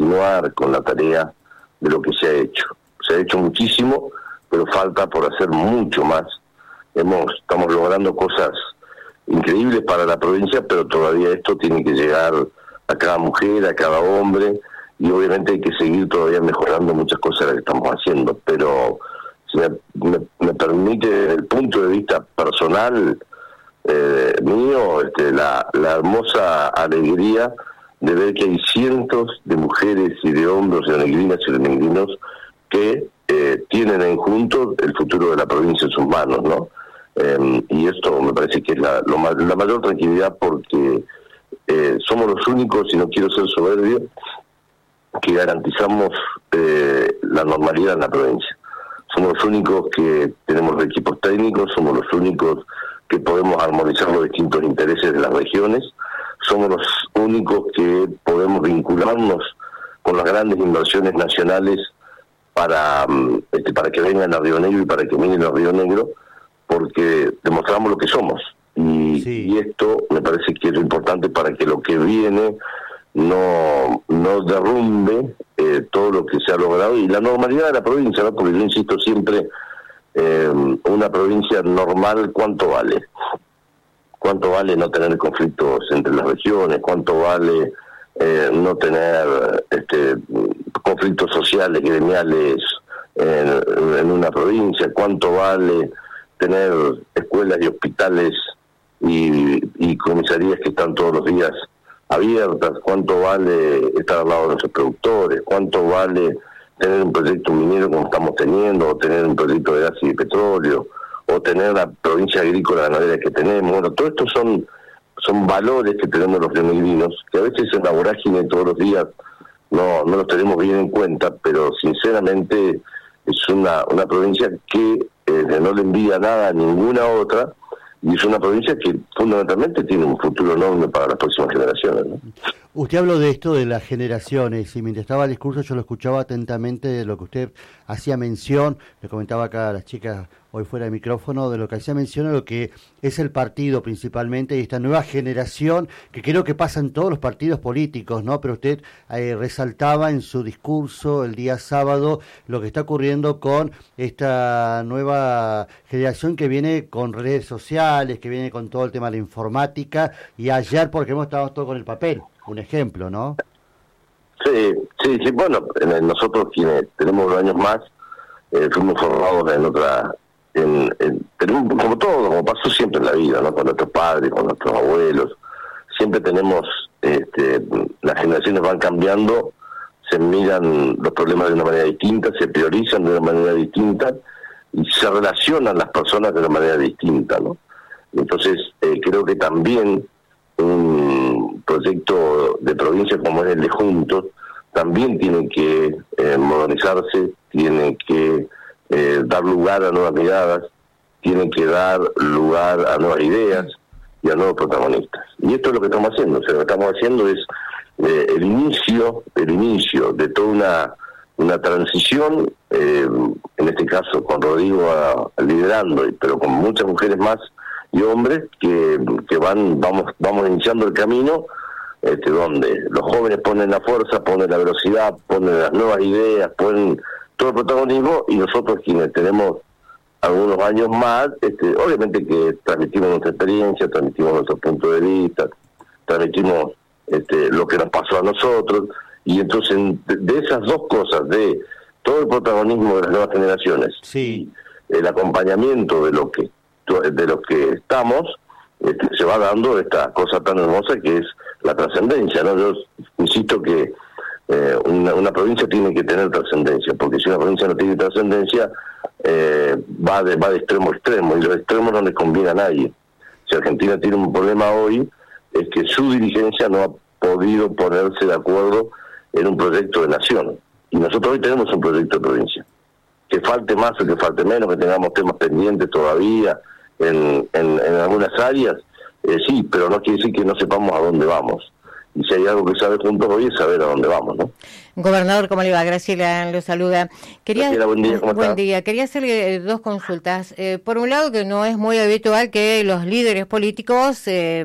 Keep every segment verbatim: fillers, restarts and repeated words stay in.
continuar con la tarea de lo que se ha hecho. Se ha hecho muchísimo, pero falta por hacer mucho más. Hemos, estamos logrando cosas increíbles para la provincia, pero todavía esto tiene que llegar a cada mujer, a cada hombre, y obviamente hay que seguir todavía mejorando muchas cosas que estamos haciendo. Pero si me, me, me permite, desde el punto de vista personal eh, mío, este, la, la hermosa alegría de ver que hay cientos de mujeres y de hombres, de negrinas y de negrinos que eh, tienen en juntos el futuro de la provincia en sus manos, ¿no? Eh, y esto me parece que es la, lo ma- la mayor tranquilidad, porque eh, somos los únicos, y no quiero ser soberbio, que garantizamos eh, la normalidad en la provincia. Somos los únicos que tenemos los equipos técnicos, somos los únicos que podemos armonizar los distintos intereses de las regiones, somos los únicos que podemos vincularnos con las grandes inversiones nacionales para, este, para que vengan a Río Negro y para que miren a Río Negro, porque demostramos lo que somos. Y, sí. y esto me parece que es importante para que lo que viene no, no derrumbe eh, todo lo que se ha logrado y la normalidad de la provincia, ¿no? Porque yo insisto siempre, eh, una provincia normal, ¿cuánto vale? ¿Cuánto vale no tener conflictos entre las regiones? ¿Cuánto vale eh, no tener este, conflictos sociales, gremiales en, en una provincia? ¿Cuánto vale tener escuelas y hospitales y, y comisarías que están todos los días abiertas? ¿Cuánto vale estar al lado de nuestros productores? ¿Cuánto vale tener un proyecto minero como estamos teniendo, o tener un proyecto de gas y de petróleo, o tener la provincia agrícola ganadera que tenemos? Bueno, todo esto son son valores que tenemos los rionegrinos, que a veces en la vorágine todos los días no no los tenemos bien en cuenta, pero sinceramente es una una provincia que eh, no le envía nada a ninguna otra, y es una provincia que fundamentalmente tiene un futuro enorme para las próximas generaciones, ¿no? Usted habló de esto de las generaciones, y mientras estaba el discurso yo lo escuchaba atentamente de lo que usted hacía mención, le comentaba acá a las chicas hoy fuera de micrófono, de lo que hacía mención a lo que es el partido principalmente, y esta nueva generación, que creo que pasa en todos los partidos políticos, ¿no? Pero usted eh, resaltaba en su discurso el día sábado lo que está ocurriendo con esta nueva generación que viene con redes sociales, que viene con todo el tema de la informática, y ayer, porque hemos estado todos con el papel, un ejemplo, ¿no? Sí, sí, sí, bueno, nosotros quienes tenemos dos años más, eh, fuimos formados en otra, en, en, como todo, como pasó siempre en la vida, ¿no? Con nuestros padres, con nuestros abuelos, siempre tenemos, este, las generaciones van cambiando, se miran los problemas de una manera distinta, se priorizan de una manera distinta, y se relacionan las personas de una manera distinta, ¿no? Entonces, eh, creo que también un proyecto de provincia como es el de Juntos también tiene que eh, modernizarse, tiene que eh, dar lugar a nuevas miradas, tiene que dar lugar a nuevas ideas y a nuevos protagonistas. Y esto es lo que estamos haciendo. O sea, lo que estamos haciendo es eh, el inicio, el inicio de toda una una transición, eh, en este caso con Rodrigo a, a liderando, pero con muchas mujeres más y hombres que, que van vamos vamos iniciando el camino, este, donde los jóvenes ponen la fuerza, ponen la velocidad, ponen las nuevas ideas, ponen todo el protagonismo, y nosotros quienes tenemos algunos años más, este, obviamente que transmitimos nuestra experiencia, transmitimos nuestro punto de vista, transmitimos este, lo que nos pasó a nosotros, y entonces de, de esas dos cosas, de todo el protagonismo de las nuevas generaciones, sí, y el acompañamiento de lo que de los que estamos, este, se va dando esta cosa tan hermosa que es la trascendencia, ¿no? Yo insisto que eh, una, una provincia tiene que tener trascendencia, porque si una provincia no tiene trascendencia, eh, va de va de extremo a extremo, y los extremos no les conviene a nadie. Si Argentina tiene un problema hoy, es que su dirigencia no ha podido ponerse de acuerdo en un proyecto de nación, y nosotros hoy tenemos un proyecto de provincia. Que falte más o que falte menos, que tengamos temas pendientes todavía en, en, en algunas áreas, eh, sí, pero no quiere decir que no sepamos a dónde vamos. Y si hay algo que sabe Juntos hoy es saber a dónde vamos, ¿no? Gobernador, ¿cómo le va? Graciela lo saluda. Quería, Graciela, buen día, ¿cómo buen está? día. Quería hacerle dos consultas. Eh, por un lado, que no es muy habitual que los líderes políticos eh,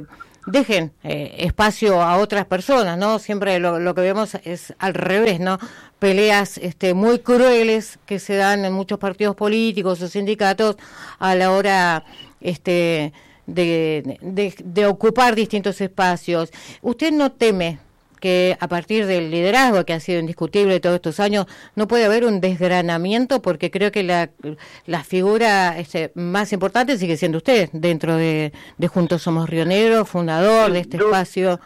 dejen eh, espacio a otras personas, ¿no? Siempre lo, lo que vemos es al revés, ¿no? Peleas este, muy crueles que se dan en muchos partidos políticos o sindicatos a la hora este, de, de, de ocupar distintos espacios. ¿Usted no teme que a partir del liderazgo que ha sido indiscutible todos estos años no puede haber un desgranamiento? Porque creo que la, la figura este, más importante sigue siendo usted dentro de, de Juntos Somos Río Negro, fundador de este Yo, espacio.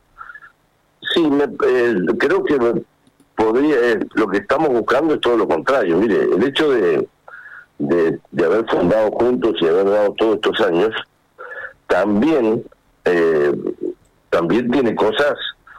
Sí, me, eh, creo que podría, eh, lo que estamos buscando es todo lo contrario. Mire, el hecho de, de, de haber fundado Juntos y haber dado todos estos años también eh, también tiene cosas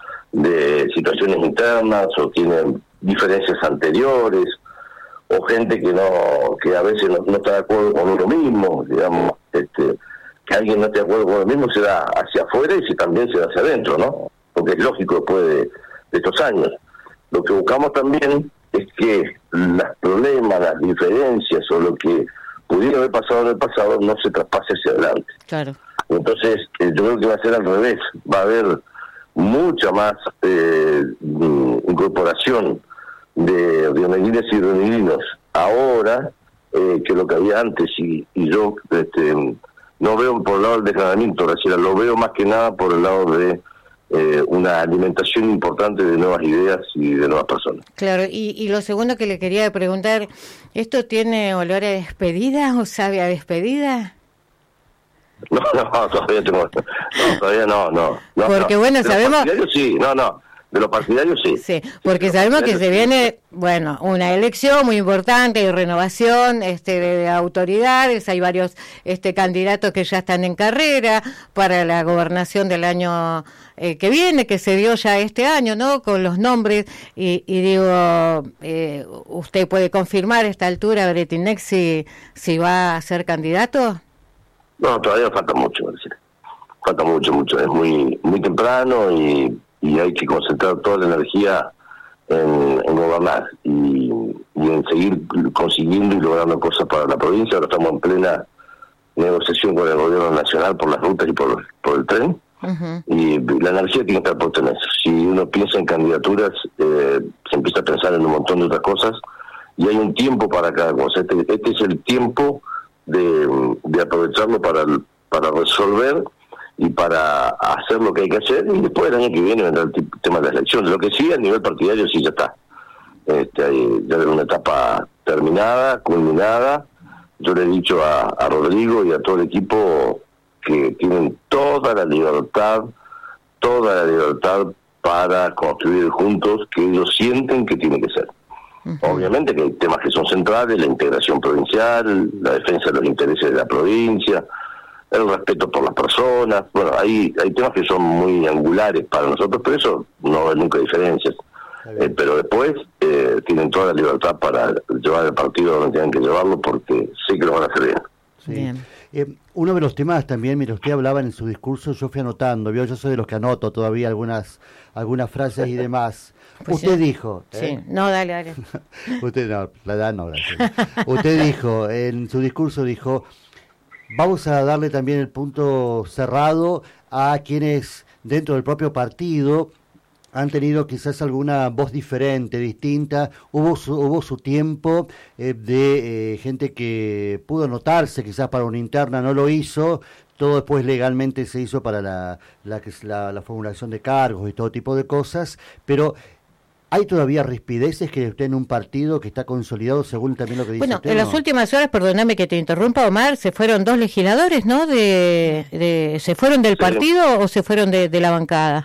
de situaciones internas o tienen diferencias anteriores o gente que no que a veces no, no está de acuerdo con uno mismo, digamos, este que alguien no esté de acuerdo con uno mismo se da hacia afuera y si también se da hacia adentro, ¿no? Porque es lógico después de, de estos años. Lo que buscamos también es que los problemas, las diferencias o lo que pudiera haber pasado en el pasado no se traspase hacia adelante. Claro. Entonces, eh, yo creo que va a ser al revés, va a haber mucha más eh, incorporación de rionegrinas y rionegrinos ahora eh, que lo que había antes y, y yo este, no veo por el lado del desgranamiento, Graciela, lo veo más que nada por el lado de eh, una alimentación importante de nuevas ideas y de nuevas personas. Claro, y, y lo segundo que le quería preguntar, ¿esto tiene olor a despedida o sabe a despedida? No, no, todavía tengo... No, todavía no, no. no porque no. bueno, de sabemos... De los partidarios sí, no, no. De los partidarios sí. Sí, porque sabemos que se viene, bueno, una elección muy importante, hay renovación este, de, de autoridades, hay varios este, candidatos que ya están en carrera para la gobernación del año eh, que viene, que se dio ya este año, ¿no? Con los nombres, y, y digo, eh, ¿usted puede confirmar a esta altura, Bretinex, si, si va a ser candidato? No, todavía falta mucho, Marcela. Falta mucho, mucho. Es muy muy temprano y, y hay que concentrar toda la energía en, en gobernar y, y en seguir consiguiendo y logrando cosas para la provincia. Ahora estamos en plena negociación con el gobierno nacional por las rutas y por, por el tren. Uh-huh. Y la energía tiene que estar puesta en eso. Si uno piensa en candidaturas, eh, se empieza a pensar en un montón de otras cosas y hay un tiempo para cada cosa. Este, este es el tiempo de, de aprovecharlo para para resolver y para hacer lo que hay que hacer y después el año que viene vendrá el tema de las elecciones. Lo que sí, a nivel partidario sí ya está. Este, hay, ya es una etapa terminada, culminada. Yo le he dicho a, a Rodrigo y a todo el equipo que tienen toda la libertad, toda la libertad para construir juntos que ellos sienten que tiene que ser. Uh-huh. Obviamente que hay temas que son centrales, la integración provincial, la defensa de los intereses de la provincia, el respeto por las personas. Bueno, hay hay temas que son muy angulares para nosotros, pero eso no hay nunca diferencias. Eh, pero después eh, tienen toda la libertad para llevar el partido donde tengan que llevarlo, porque sé que lo van a hacer bien. Sí. Bien. Eh, uno de los temas también, mira, usted hablaba en su discurso, yo fui anotando, ¿vio? Yo soy de los que anoto todavía algunas algunas frases y demás. Pues usted sí. dijo... Sí, ¿eh? no, dale, dale. Usted no, la edad no, gracias. Usted dijo, en su discurso dijo, vamos a darle también el punto cerrado a quienes dentro del propio partido han tenido quizás alguna voz diferente, distinta. Hubo su, hubo su tiempo eh, de eh, gente que pudo anotarse, quizás para una interna no lo hizo, todo después legalmente se hizo para la, la, la, la formulación de cargos y todo tipo de cosas, pero ¿hay todavía rispideces que usted en un partido que está consolidado, según también lo que dice bueno, usted? Bueno, en ¿no? las últimas horas, perdóname que te interrumpa, Omar, se fueron dos legisladores, ¿no? De, de ¿Se fueron del sí. partido o se fueron de, de la bancada?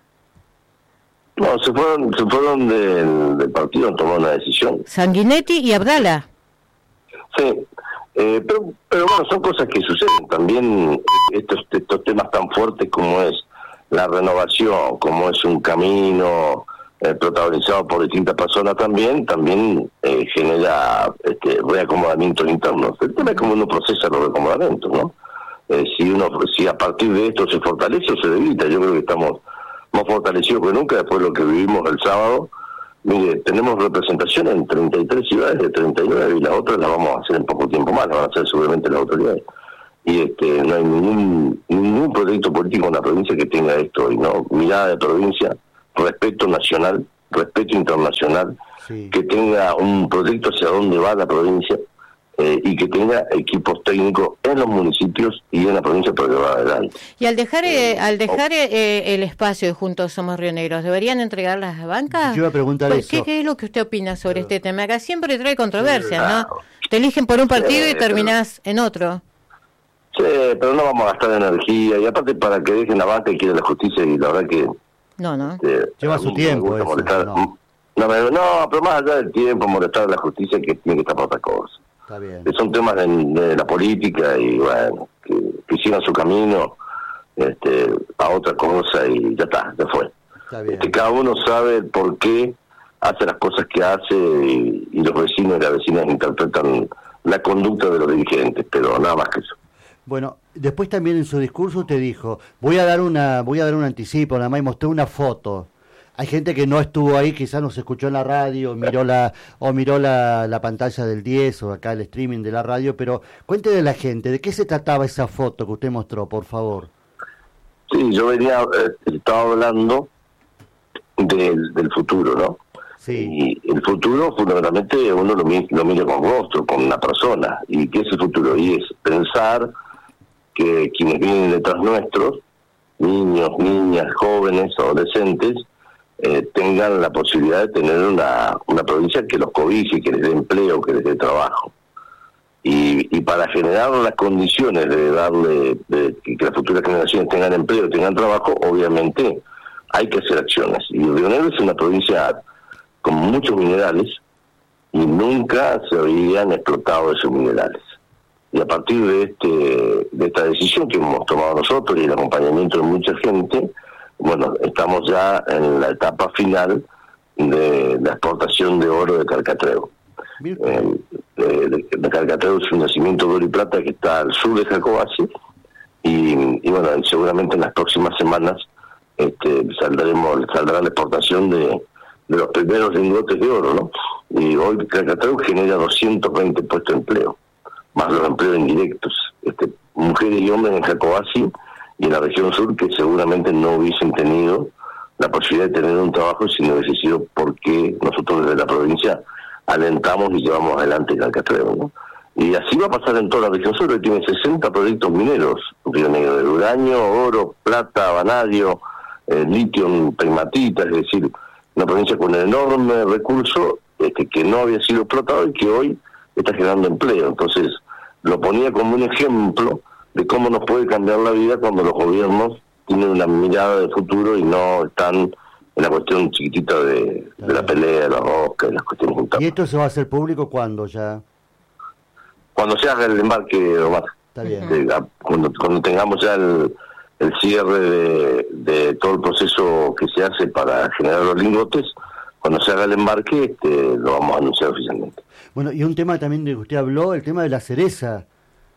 No, se fueron se fueron del, del partido, han tomado una decisión. Sanguinetti y Abdala. Sí, eh, pero, pero bueno, son cosas que suceden. También estos, estos temas tan fuertes como es la renovación, como es un camino eh, protagonizado por distintas personas también, también eh, genera este, reacomodamientos internos. El tema es como uno procesa los reacomodamientos, ¿no? Eh, si uno si a partir de esto se fortalece o se debilita, yo creo que estamos más fortalecidos que nunca después de lo que vivimos el sábado. Mire, tenemos representación en treinta y tres ciudades de treinta y nueve y las otras las vamos a hacer en poco tiempo más, las van a hacer seguramente las autoridades. y este no hay ningún ningún proyecto político en la provincia que tenga esto hoy, ¿no? Mirada de provincia, respeto nacional, respeto internacional, sí. Que tenga un proyecto hacia dónde va la provincia, eh, y que tenga equipos técnicos en los municipios y en la provincia para llevar adelante. Y al dejar eh, al dejar eh, el espacio de Juntos Somos Río Negro, ¿deberían entregar las bancas? Yo iba a preguntar pues, eso. ¿qué, ¿Qué es lo que usted opina sobre este tema? Acá siempre trae controversia, ¿no? Te eligen por un partido sí, y terminás pero... en otro. Sí, pero no vamos a gastar energía, y aparte para que dejen la banca y quieren la justicia, y la verdad que... No, no. Eh, Lleva su tiempo eso, molestar, no. No, no, pero más allá del tiempo, molestar a la justicia que tiene que estar por otra cosa. Está bien. Son temas de, de la política y bueno, que, que sigan su camino este, a otra cosa y ya está, ya fue. Está bien. Este, cada uno sabe por qué hace las cosas que hace y, y los vecinos y las vecinas interpretan la conducta de los dirigentes, pero nada más que eso. Bueno, después también en su discurso usted dijo, voy a dar una voy a dar un anticipo, nada más, y mostré una foto. Hay gente que no estuvo ahí, quizás nos escuchó en la radio, miró la o miró la, la pantalla del diez o acá el streaming de la radio, pero cuéntele a la gente, ¿de qué se trataba esa foto que usted mostró, por favor? Sí, yo venía, eh, estaba hablando del, del futuro, ¿no? Sí. Y el futuro, fundamentalmente, uno lo, lo mira con rostro, con una persona. ¿Y qué es el futuro? Y es pensar que quienes vienen detrás nuestros, niños, niñas, jóvenes, adolescentes, eh, tengan la posibilidad de tener una, una provincia que los cobije, que les dé empleo, que les dé trabajo. Y, y para generar las condiciones de darle, de que las futuras generaciones tengan empleo, tengan trabajo, obviamente hay que hacer acciones. Y Río Negro es una provincia con muchos minerales y nunca se habían explotado esos minerales. Y a partir de este de esta decisión que hemos tomado nosotros y el acompañamiento de mucha gente, bueno, estamos ya en la etapa final de la exportación de oro de Carcatreu. Eh, de, de, de Carcatreu es un yacimiento de oro y plata que está al sur de Jacobasi y, y bueno, seguramente en las próximas semanas este, saldremos saldrá la exportación de, de los primeros lingotes de oro, ¿no? Y hoy Carcatreu genera doscientos veinte puestos de empleo, más los empleos indirectos, este, mujeres y hombres en Jacobasi y en la región sur que seguramente no hubiesen tenido la posibilidad de tener un trabajo si no hubiese sido porque nosotros desde la provincia alentamos y llevamos adelante Carcatreu, ¿no? Y así va a pasar en toda la región sur, que tiene sesenta proyectos mineros, Río Negro, de uranio, oro, plata, vanadio, eh, litio, pegmatita, es decir, una provincia con un enorme recurso este, que no había sido explotado y que hoy está generando empleo. Entonces, lo ponía como un ejemplo de cómo nos puede cambiar la vida cuando los gobiernos tienen una mirada de futuro y no están en la cuestión chiquitita de, de la pelea, de la rosca, de las cuestiones juntas. ¿Y esto se va a hacer público cuándo ya? Cuando se haga el embarque, Omar. Está bien. Eh, cuando, cuando tengamos ya el, el cierre de, de todo el proceso que se hace para generar los lingotes, cuando se haga el embarque, este, lo vamos a anunciar oficialmente. Bueno, y un tema también de que usted habló, el tema de la cereza.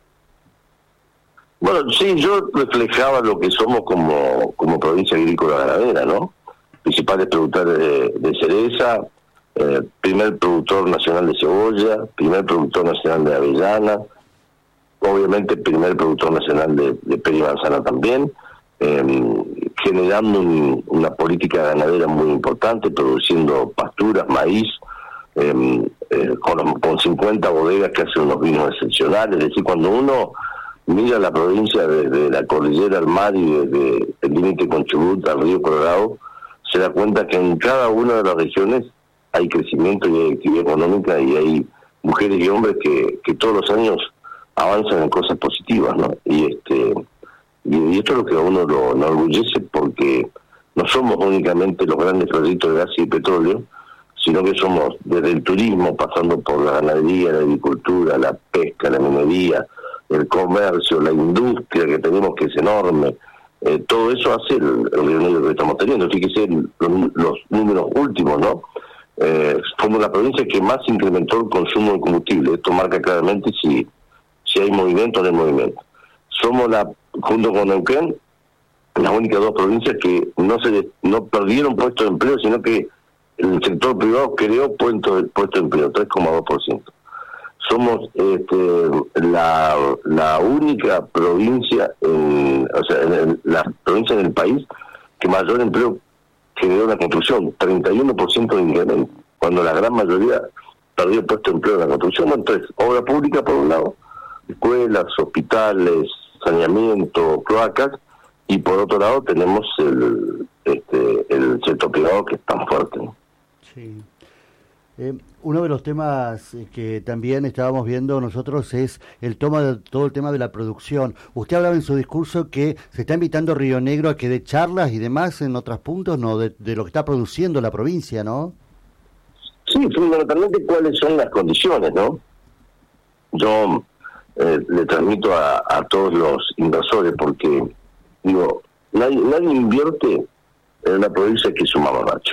Bueno, sí, yo reflejaba lo que somos como, como provincia agrícola ganadera, ¿no? Principales productores de, de cereza, eh, primer productor nacional de cebolla, primer productor nacional de avellana, obviamente primer productor nacional de, de pera y manzana también, eh, generando un, una política ganadera muy importante, produciendo pasturas, maíz, eh, eh, con, con cincuenta bodegas que hacen unos vinos excepcionales. Es decir, cuando uno mira la provincia desde la cordillera al mar y desde el límite con Chubut al río Colorado, se da cuenta que en cada una de las regiones hay crecimiento y hay actividad económica y hay mujeres y hombres que, que todos los años avanzan en cosas positivas, ¿no? Y este y, y esto es lo que a uno lo, lo enorgullece porque no somos únicamente los grandes proyectos de gas y petróleo, sino que somos desde el turismo, pasando por la ganadería, la agricultura, la pesca, la minería, el comercio, la industria que tenemos que es enorme. Eh, todo eso hace el, el Río Negro que estamos teniendo. Fíjese los, los números últimos, ¿no? Eh, somos la provincia que más incrementó el consumo de combustible. Esto marca claramente si si hay movimiento o no hay movimiento. Somos, la junto con Neuquén, las únicas dos provincias que no se no perdieron puestos de empleo, sino que el sector privado creó puestos de, puesto de empleo, tres coma dos por ciento. somos este, la, la única provincia, en, o sea, en el, la provincia del país que mayor empleo generó la construcción, treinta y uno por ciento de incremento, cuando la gran mayoría perdió puesto de empleo en la construcción. Entonces, obra pública por un lado, escuelas, hospitales, saneamiento, cloacas, y por otro lado tenemos el este el sector privado que es tan fuerte, ¿no? Sí. Eh, uno de los temas que también estábamos viendo nosotros es el toma de, todo el tema de la producción. Usted hablaba en su discurso que se está invitando a Río Negro a que dé charlas y demás en otros puntos, ¿no? De, de lo que está produciendo la provincia, ¿no? Sí, fundamentalmente cuáles son las condiciones, ¿no? Yo eh, le transmito a, a todos los inversores, porque digo, nadie, nadie invierte en una provincia que es un mamarracho.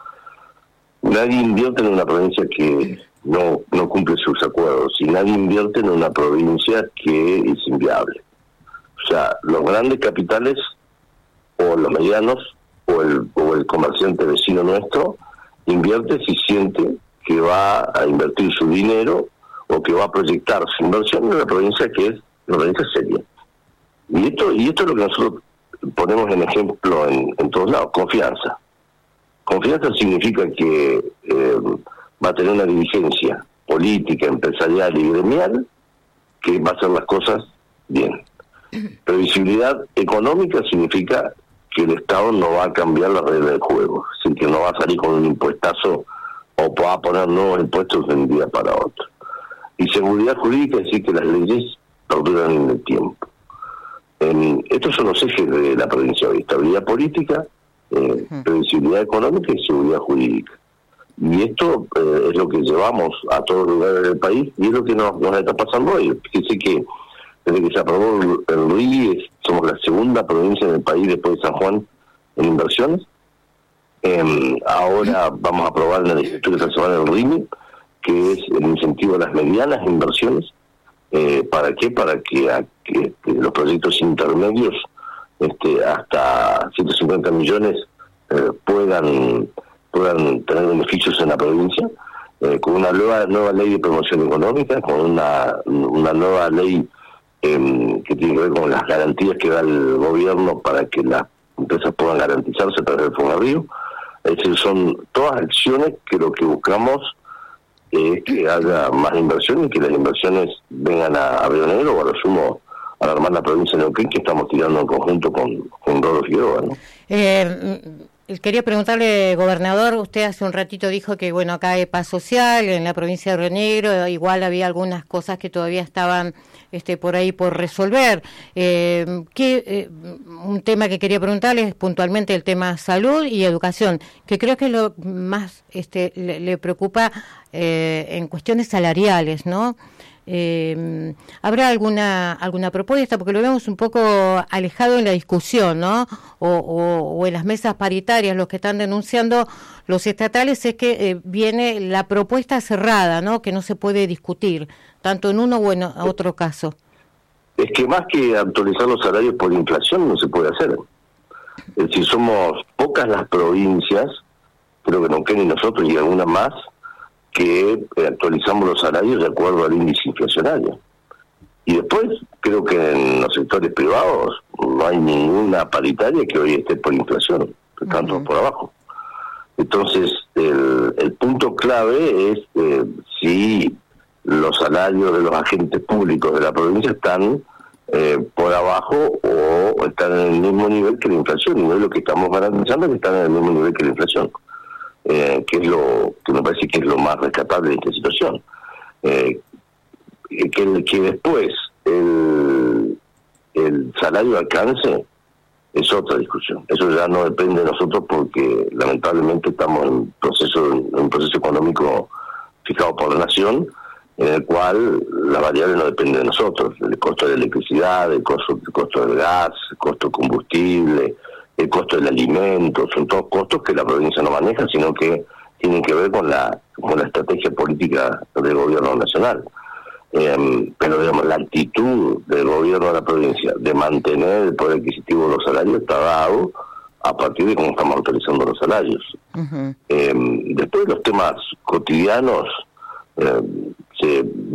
Nadie invierte en una provincia que no, no cumple sus acuerdos, y nadie invierte en una provincia que es inviable. O sea, los grandes capitales, o los medianos, o el, o el comerciante vecino nuestro, invierte si siente que va a invertir su dinero o que va a proyectar su inversión en una provincia que es una provincia seria. Y esto, y esto es lo que nosotros ponemos en ejemplo en, en todos lados: confianza. Confianza significa que eh, va a tener una dirigencia política, empresarial y gremial que va a hacer las cosas bien. Previsibilidad económica significa que el Estado no va a cambiar las reglas del juego, es decir, que no va a salir con un impuestazo o va a poner nuevos impuestos de un día para otro. Y seguridad jurídica es decir que las leyes perduran en el tiempo. En, estos son los ejes de la provincia hoy: estabilidad política, eh, previsibilidad económica y seguridad jurídica. Y esto eh, es lo que llevamos a todos los lugares del país, y es lo que nos, nos está pasando hoy. Fíjese que desde que se aprobó el, el R I I, somos la segunda provincia del país después de San Juan en inversiones. Eh, ahora vamos a aprobar en la legislatura esta semana el R I M I, que es el incentivo a las medianas inversiones. Eh, ¿Para qué? Para que, a, que, que los proyectos intermedios, este, hasta ciento cincuenta millones, eh, puedan puedan tener beneficios en la provincia, eh, con una nueva nueva ley de promoción económica, con una una nueva ley eh, que tiene que ver con las garantías que da el gobierno para que las empresas puedan garantizarse a través del Fonarrío. Es decir, son todas acciones que lo que buscamos es que haya más inversión y que las inversiones vengan a, a Río Negro, o a lo sumo a la hermana provincia de Neuquén, que estamos tirando en conjunto con, con Rodolfo Figueroa, ¿no? Eh, quería preguntarle, gobernador, usted hace un ratito dijo que, bueno, acá hay paz social en la provincia de Río Negro, igual había algunas cosas que todavía estaban este, por ahí por resolver. Eh, ¿qué, eh, un tema que quería preguntarle es puntualmente el tema salud y educación, que creo que es lo más este, le, le preocupa eh, en cuestiones salariales, ¿no? Eh, ¿Habrá alguna alguna propuesta? Porque lo vemos un poco alejado en la discusión, ¿no? O, o, o en las mesas paritarias, los que están denunciando los estatales, es que eh, viene la propuesta cerrada, ¿no? Que no se puede discutir, tanto en uno o en otro caso. Es que más que actualizar los salarios por inflación no se puede hacer. Es decir, somos pocas las provincias, creo que Neuquén y nosotros y algunas más, que actualizamos los salarios de acuerdo al índice inflacionario. Y después, creo que en los sectores privados no hay ninguna paritaria que hoy esté por inflación, tanto uh-huh. por abajo. Entonces, el, el punto clave es eh, si los salarios de los agentes públicos de la provincia están eh, por abajo o están en el mismo nivel que la inflación. Y hoy lo que estamos garantizando es que están en el mismo nivel que la inflación. Eh, que es lo que me parece que es lo más rescatable de esta situación, eh, que, que después el, el salario alcance es otra discusión. Eso ya no depende de nosotros, porque lamentablemente estamos en proceso en un proceso económico fijado por la nación, en el cual la variable no depende de nosotros: el costo de la electricidad, el costo, el costo del gas, el costo del combustible, el costo del alimento. Son todos costos que la provincia no maneja, sino que tienen que ver con la con la estrategia política del gobierno nacional. Eh, pero digamos, la actitud del gobierno de la provincia de mantener el poder adquisitivo de los salarios está dado a partir de cómo estamos autorizando los salarios. Uh-huh. Eh, después, los temas cotidianos, eh, se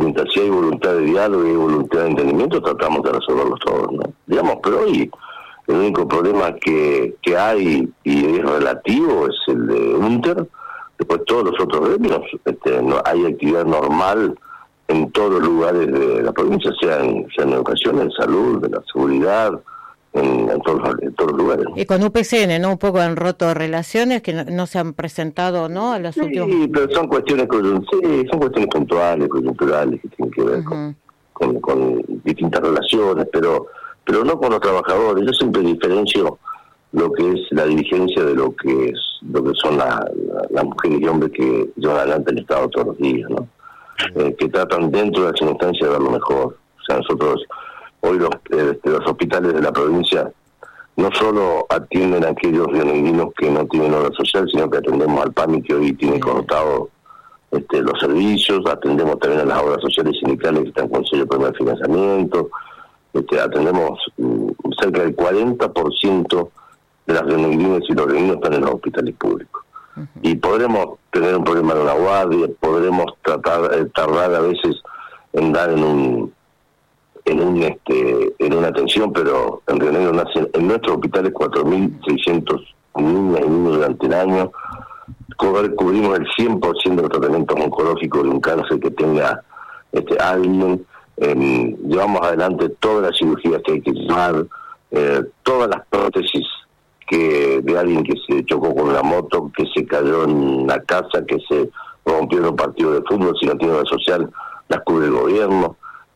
mientras si hay voluntad de diálogo y hay voluntad de entendimiento, tratamos de resolverlos todos, ¿no? Digamos, pero hoy el único problema que, que hay y es relativo es el de UNTER. Después todos los otros gremios, este, no, hay actividad normal en todos los lugares de la provincia, sea en, sea en educación, en salud, en la seguridad, en, en, todos, en todos los lugares. Y con U P C N, ¿no? Un poco han roto relaciones que no, no se han presentado, ¿no? A las sí, últimas... pero son cuestiones, sí, son cuestiones puntuales, coyunturales, que tienen que ver uh-huh. con, con, con distintas relaciones, pero pero no con los trabajadores. Yo siempre diferencio lo que es la dirigencia de lo que es lo que son las la, la mujeres y hombres que llevan adelante el Estado todos los días, ¿no? Uh-huh. Eh, que tratan dentro de las circunstancias de dar lo mejor. O sea, nosotros hoy los, eh, los hospitales de la provincia no solo atienden a aquellos rionegrinos que no tienen obra social, sino que atendemos al PAMI, que hoy tiene cortado este, los servicios, atendemos también a las obras sociales sindicales que están con sello primer financiamiento, este, atendemos um, cerca del cuarenta por ciento de las rionegrinas y los rionegrinos están en los hospitales públicos. Uh-huh. Y podremos tener un problema de una guardia, podremos tratar eh, tardar a veces en dar en un en un este en una atención, pero en Río Negro nacen en nuestros hospitales cuatro mil seiscientos niñas y niños durante el año. Cubrimos el cien por ciento de los tratamientos oncológicos de un cáncer que tenga este alguien. Eh, llevamos adelante todas las cirugías que hay que llevar, eh, todas las prótesis que de alguien que se chocó con una moto, que se cayó en la casa, que se rompió en un partido de fútbol, si no tiene obra social, las cubre el gobierno.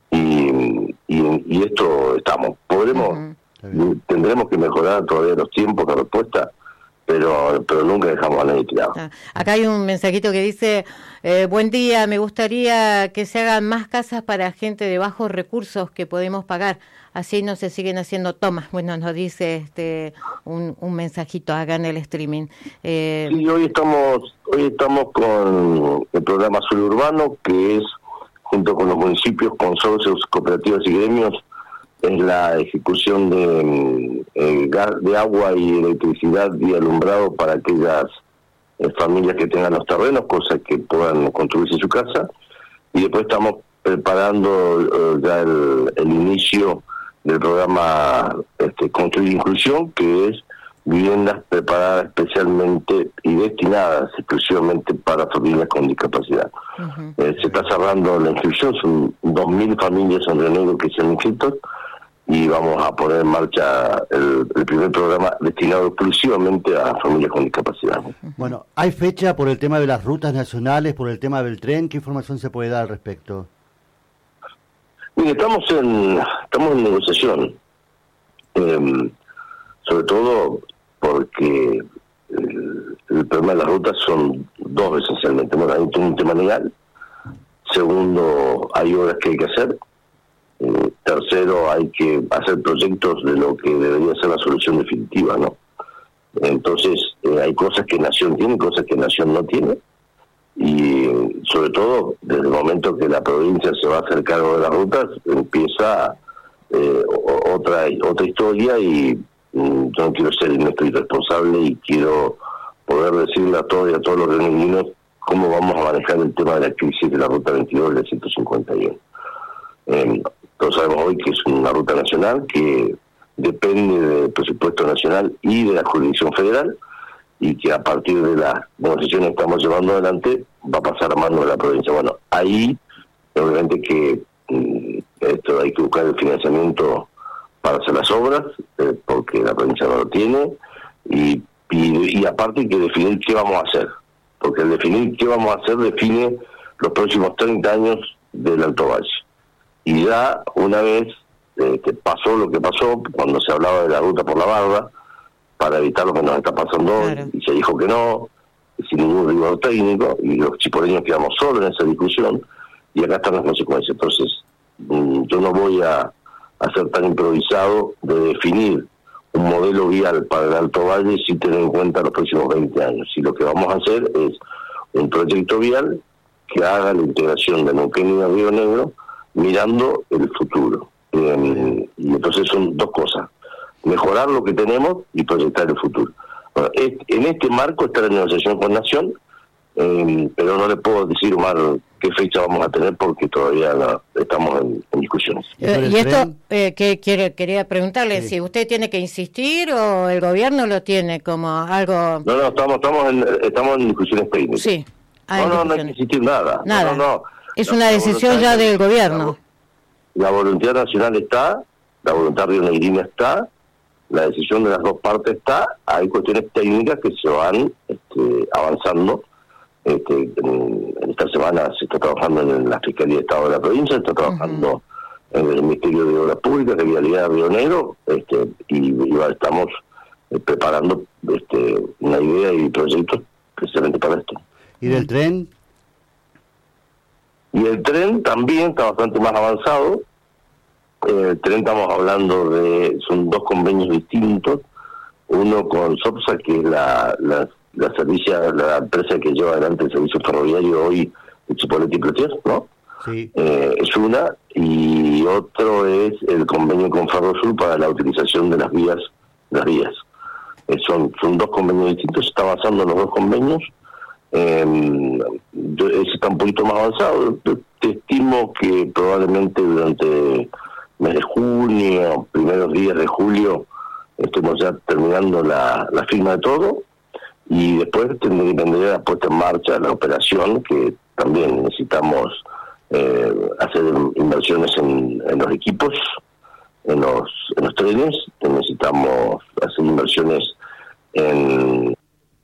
Y, y, y esto estamos. Podremos, uh-huh. tendremos que mejorar todavía los tiempos de respuesta, pero pero nunca dejamos a nadie tirado. Ah, acá hay un mensajito que dice, eh, buen día, me gustaría que se hagan más casas para gente de bajos recursos que podemos pagar, así no se siguen haciendo tomas. Bueno, nos dice este un, un mensajito acá en el streaming. Eh, sí, hoy estamos, hoy estamos con el programa Suelo Urbano, que es junto con los municipios, consorcios, cooperativas y gremios, es la ejecución de, eh, gas, de agua y electricidad y alumbrado para aquellas eh, familias que tengan los terrenos, cosas que puedan construirse su casa. Y después estamos preparando eh, ya el, el inicio del programa este, Construir Inclusión, que es viviendas preparadas especialmente y destinadas exclusivamente para familias con discapacidad. Uh-huh. Eh, se está cerrando la inscripción, son dos mil familias en Río Negro que se han inscrito y vamos a poner en marcha el, el primer programa destinado exclusivamente a familias con discapacidad. Uh-huh. Bueno, ¿hay fecha por el tema de las rutas nacionales, por el tema del tren? ¿Qué información se puede dar al respecto? Mire, estamos en, estamos en negociación, eh, sobre todo porque el, el problema de las rutas son dos esencialmente. Bueno, hay un tema legal, segundo, hay obras que hay que hacer, eh, tercero, hay que hacer proyectos de lo que debería ser la solución definitiva, ¿no? Entonces, eh, hay cosas que Nación tiene, cosas que Nación no tiene, y sobre todo, desde el momento que la provincia se va a hacer cargo de las rutas, empieza eh, otra otra historia y yo no quiero ser inepto y irresponsable y quiero poder decirle a todos y a todos los rionegrinos cómo vamos a manejar el tema de la crisis de la Ruta veintidós y la ciento cincuenta y uno. Eh, todos sabemos hoy que es una ruta nacional que depende del presupuesto nacional y de la jurisdicción federal y que a partir de las negociaciones que estamos llevando adelante va a pasar a manos de la provincia. Bueno, ahí obviamente que mm, esto hay que buscar el financiamiento para hacer las obras, eh, porque la provincia no lo tiene, y, y, y aparte hay que definir qué vamos a hacer, porque el definir qué vamos a hacer define los próximos treinta años del Alto Valle. Y ya una vez eh, que pasó lo que pasó, cuando se hablaba de la ruta por la barra, para evitar lo que nos está pasando hoy, claro. Y se dijo que no, sin ningún rigor técnico, y los chiporeños quedamos solos en esa discusión, y acá están las consecuencias. Entonces, mmm, yo no voy a a ser tan improvisado de definir un modelo vial para el Alto Valle sin tener en cuenta los próximos veinte años. Y lo que vamos a hacer es un proyecto vial que haga la integración de Neuquén y de Río Negro mirando el futuro. Eh, y entonces son dos cosas, mejorar lo que tenemos y proyectar el futuro. Bueno, en este marco está la negociación con Nación, eh, pero no le puedo decir, Omar, qué fecha vamos a tener porque todavía no, estamos en, en discusiones. Eh, y esto, eh, que quiere, quería preguntarle sí. si usted tiene que insistir o el gobierno lo tiene como algo... No, no, estamos estamos en, estamos en discusiones técnicas. Sí. No, no, no hay que insistir nada. Nada. No, no, no. Es una la, decisión la ya del gobierno. La, la voluntad nacional está, la voluntad rionegrina está, la decisión de las dos partes está, hay cuestiones técnicas que se van este, avanzando. Este, en, en esta semana se está trabajando en la Fiscalía de Estado de la provincia, se está trabajando uh-huh. en el Ministerio de Obras Públicas, de Vialidad de Río Negro, este, y, y estamos eh, preparando este, una idea y proyectos precisamente para esto. ¿Y del tren? Y el tren también está bastante más avanzado. Eh, el tren estamos hablando de, son dos convenios distintos, uno con SOPSA, que es la, la, la servicia, la empresa que lleva adelante el servicio ferroviario hoy de Chipolete y Plotier, ¿no? Sí. Eh, es una, y otro es el convenio con Ferrosur para la utilización de las vías, las vías. Eh, son, son dos convenios distintos, se está avanzando en los dos convenios. Eh, ese está un poquito más avanzado. Te estimo que probablemente durante el mes de junio, primeros días de julio, estemos ya terminando la, la firma de todo, y después tendría la puesta en marcha la operación, que también necesitamos eh, hacer inversiones en, en los equipos, en los, en los trenes, necesitamos hacer inversiones en...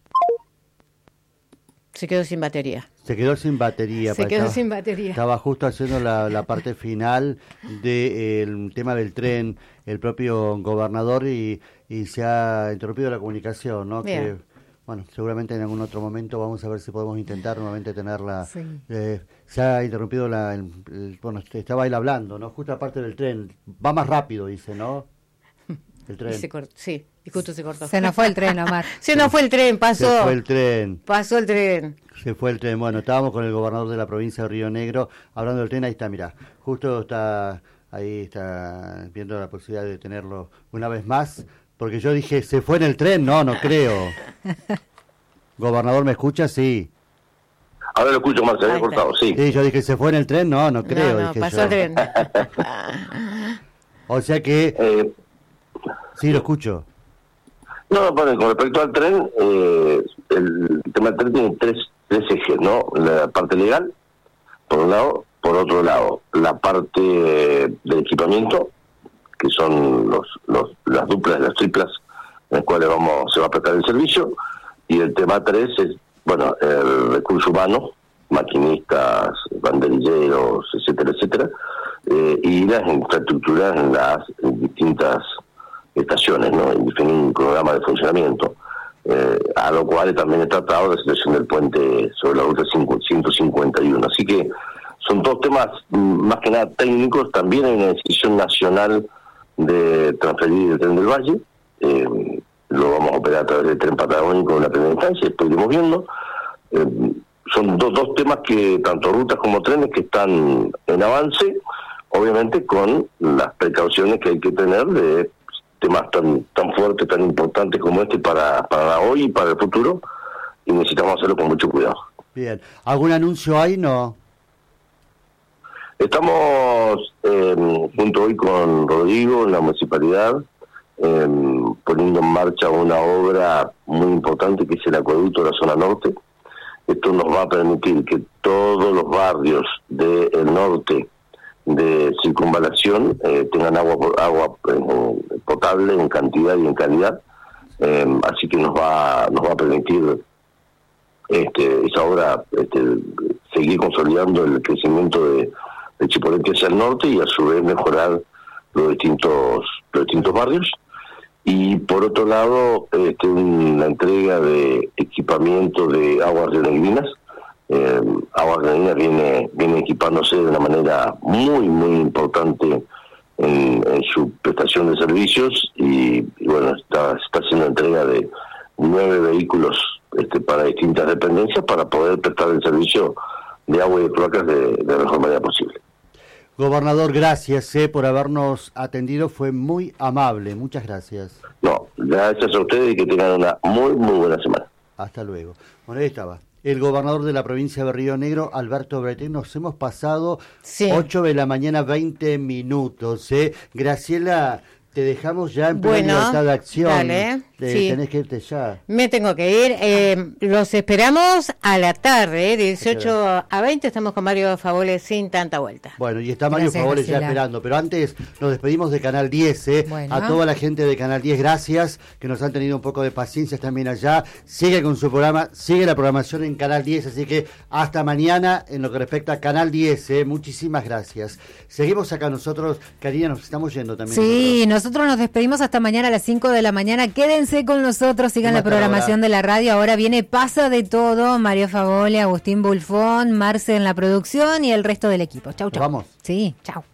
Se quedó sin batería. Se quedó sin batería. Se quedó estaba, sin batería. Estaba justo haciendo la, la parte final del de, tema del tren, el propio gobernador, y, y se ha interrumpido la comunicación, ¿no? Bien. Que, bueno, seguramente en algún otro momento vamos a ver si podemos intentar nuevamente tenerla. Sí. Eh, se ha interrumpido la... El, el, bueno, estaba él hablando, ¿no? Justo aparte del tren. Va más rápido, dice, ¿no? El tren. Se cortó, sí, y justo se cortó. Se nos fue el tren, Omar. Se nos fue el tren, pasó. Se fue el tren. Pasó el tren. Se fue el tren. Bueno, estábamos con el gobernador de la provincia de Río Negro hablando del tren. Ahí está, mirá. Justo está ahí, está viendo la posibilidad de tenerlo una vez más. Porque yo dije, ¿se fue en el tren? No, no creo. ¿Gobernador, me escucha? Sí. Ahora lo escucho más, se había cortado, sí. Sí, yo dije, ¿se fue en el tren? No, no creo. No, no, dije pasó yo. el tren. O sea que... Eh, sí, lo escucho. No, bueno, con respecto al tren, eh, el tema del tren tiene tres, tres ejes, ¿no? La parte legal, por un lado, por otro lado, la parte del equipamiento, que son los, los las duplas, las triplas, en las cuales vamos se va a prestar el servicio, y el tema tres es, bueno, el recurso humano, maquinistas, banderilleros, etcétera, etcétera, eh, y las infraestructuras en las en distintas estaciones, ¿no? Y definir un programa de funcionamiento, eh, a lo cual también está tratado la situación del puente sobre la ruta ciento cincuenta y uno. Así que son dos temas más que nada técnicos. También hay una decisión nacional de transferir el tren del Valle, eh, lo vamos a operar a través del tren patagónico en la primera instancia, después iremos viendo. Eh, son dos, dos temas que, tanto rutas como trenes, que están en avance, obviamente con las precauciones que hay que tener de temas tan tan fuertes, tan importantes como este para, para hoy y para el futuro, y necesitamos hacerlo con mucho cuidado. Bien. ¿Algún anuncio hay? No. Estamos eh, junto hoy con Rodrigo en la municipalidad, eh, poniendo en marcha una obra muy importante que es el acueducto de la zona norte. Esto nos va a permitir que todos los barrios del norte de circunvalación eh, tengan agua agua eh, potable en cantidad y en calidad, eh, así que nos va nos va a permitir este, esa obra este, seguir consolidando el crecimiento de, de Chipolete hacia el norte y a su vez mejorar los distintos los distintos barrios. Y por otro lado, este, una entrega de equipamiento de aguas rionegrinas. Eh, Aguas Rionegrinas viene viene equipándose de una manera muy muy importante en, en su prestación de servicios, y, y bueno, está está haciendo entrega de nueve vehículos este, para distintas dependencias para poder prestar el servicio de agua y de cloacas de, de la mejor manera posible. Gobernador, gracias eh, por habernos atendido, fue muy amable, muchas gracias. No, gracias a ustedes y que tengan una muy muy buena semana. Hasta luego. Bueno, ahí estaba. el gobernador de la provincia de Río Negro, Alberto Bretéin. Nos hemos pasado sí. ocho de la mañana, veinte minutos. ¿eh? Graciela, te dejamos ya en plena bueno, libertad de acción. Dale, Te, sí. Tenés que irte ya. Me tengo que ir. Eh, los esperamos a la tarde, ¿eh? de dieciocho a veinte. Estamos con Mario Favole sin tanta vuelta. Bueno, y está Mario Gracias, Favole ya Graciela. esperando. Pero antes nos despedimos de Canal diez. ¿eh? Bueno. A toda la gente de Canal diez, gracias, que nos han tenido un poco de paciencia también allá. Sigue con su programa, sigue la programación en Canal diez. Así que hasta mañana en lo que respecta a Canal diez. ¿eh? Muchísimas gracias. Seguimos acá nosotros. Karina, nos estamos yendo también. Sí, nosotros. nosotros nos despedimos hasta mañana a las cinco de la mañana. Quédense con nosotros, sigan la programación de la radio. Ahora viene Pasa de Todo, Mario Favole, Agustín Bulfón, Marce en la producción y el resto del equipo. Chau, chau. Vamos. Sí, chau.